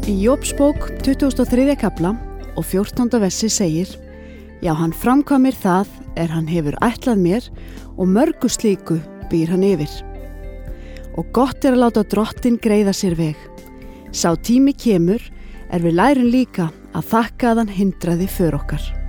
Í Jóbsbók 23. kafla og 14. versi segir: Já, hann framkvæmir það hann hefur ætlað mér og mörgu slíku býr hann yfir. Og gott að láta Drottinn greiða sér veg. Sá tími kemur við lærum líka að þakka að hann hindraði för okkar.